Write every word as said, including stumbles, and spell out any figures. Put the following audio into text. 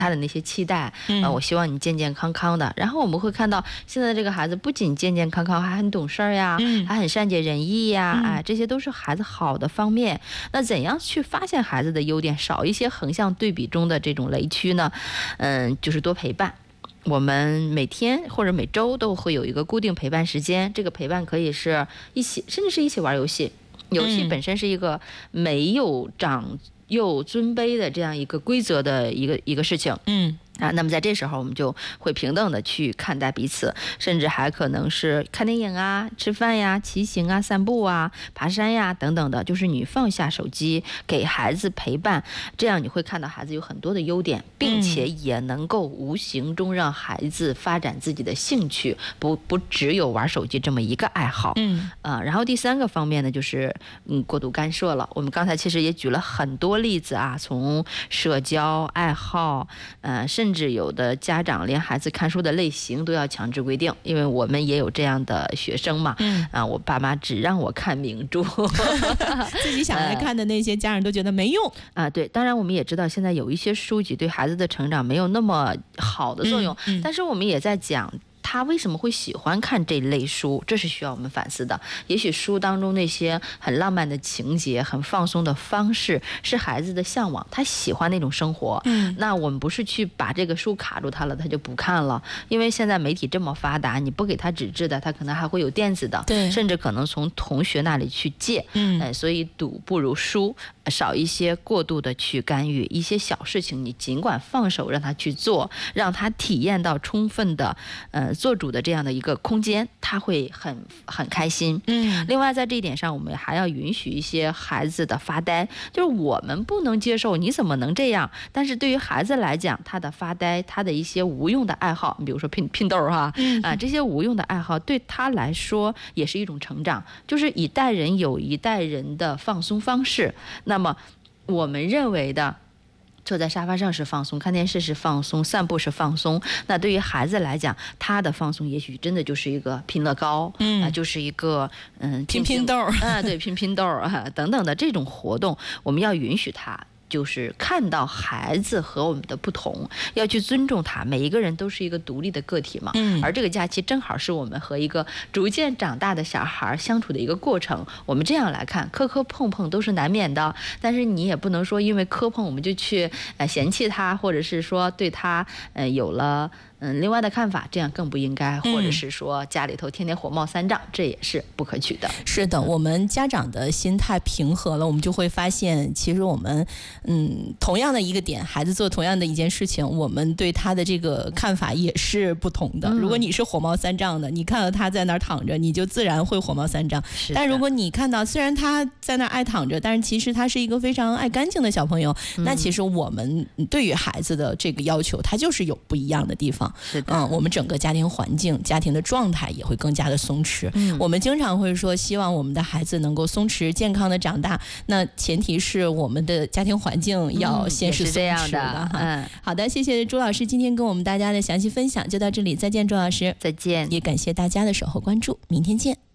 他的那些期待，呃，我希望你健健康康的。然后我们会看到现在这个孩子不仅健健康康，还很懂事儿呀，还很善解人意呀，哎，这些都是孩子好的方面。那怎样去发现孩子的优点，少一些横向对比中的这种雷区呢？嗯，就是多陪伴。我们每天或者每周都会有一个固定陪伴时间，这个陪伴可以是一起，甚至是一起玩游戏。游戏本身是一个没有长幼尊卑的这样一个规则的一个一个事情。嗯。啊，那么在这时候我们就会平等的去看待彼此，甚至还可能是看电影啊、吃饭呀、骑行啊、散步啊、爬山呀等等的，就是你放下手机给孩子陪伴，这样你会看到孩子有很多的优点，并且也能够无形中让孩子发展自己的兴趣，不不只有玩手机这么一个爱好。嗯啊，然后第三个方面呢，就是嗯过度干涉了。我们刚才其实也举了很多例子啊，从社交爱好，呃甚至甚至有的家长连孩子看书的类型都要强制规定，因为我们也有这样的学生嘛。嗯啊，我爸妈只让我看名著， 自己想来看的那些家人都觉得没用、 呃、啊。对，当然我们也知道现在有一些书籍对孩子的成长没有那么好的作用，嗯嗯、但是我们也在讲。他为什么会喜欢看这类书？这是需要我们反思的。也许书当中那些很浪漫的情节、很放松的方式，是孩子的向往，他喜欢那种生活。嗯，那我们不是去把这个书卡住他了，他就不看了。因为现在媒体这么发达，你不给他纸质的，他可能还会有电子的，对，甚至可能从同学那里去借。嗯，呃、所以赌不如书，少一些过度的去干预，一些小事情你尽管放手让他去做，让他体验到充分的呃。做主的这样的一个空间，他会很很开心。嗯，另外在这一点上，我们还要允许一些孩子的发呆，就是我们不能接受你怎么能这样，但是对于孩子来讲，他的发呆，他的一些无用的爱好，比如说拼拼豆哈，嗯、啊，这些无用的爱好对他来说也是一种成长，就是一代人有一代人的放松方式。那么我们认为的坐在沙发上是放松，看电视是放松，散步是放松。那对于孩子来讲，他的放松也许真的就是一个拼乐高，嗯、呃，就是一个嗯拼拼豆啊，对，拼拼豆啊等等的这种活动，我们要允许他。就是看到孩子和我们的不同，要去尊重他，每一个人都是一个独立的个体嘛。嗯，而这个假期正好是我们和一个逐渐长大的小孩相处的一个过程。我们这样来看，磕磕碰碰都是难免的，但是你也不能说因为磕碰我们就去呃嫌弃他，或者是说对他呃有了嗯另外的看法，这样更不应该，或者是说家里头天天火冒三丈，这也是不可取的。 是的，我们家长的心态平和了，我们就会发现，其实我们嗯同样的一个点，孩子做同样的一件事情，我们对他的这个看法也是不同的。如果你是火冒三丈的，你看到他在那儿躺着，你就自然会火冒三丈。但如果你看到虽然他在那儿爱躺着，但是其实他是一个非常爱干净的小朋友，嗯、那其实我们对于孩子的这个要求，他就是有不一样的地方。 是的， 嗯，我们整个家庭环境、家庭的状态也会更加的松弛。嗯，我们经常会说，希望我们的孩子能够松弛、健康的长大。那前提是我们的家庭环境要先是松弛的。嗯，好的，谢谢朱老师今天跟我们大家的详细分享，就到这里，再见，朱老师， 再见， 也感谢大家的守候关注，明天见。